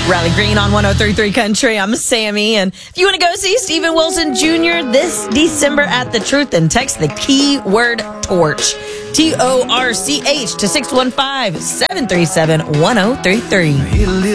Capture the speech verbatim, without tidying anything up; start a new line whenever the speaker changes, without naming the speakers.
Riley Green on one oh three point three Country. I'm Sammy. And if you want to go see Steven Wilson Junior this December at the Truth, then text the keyword torch, T O R C H, to six one five, seven three seven, one oh three three.